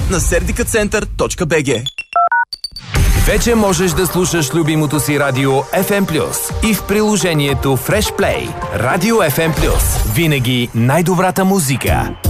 на serdikacenter.bg. Вече можеш да слушаш любимото си радио FM+, и в приложението Fresh Play. Радио FM+. Винаги най-добрата музика.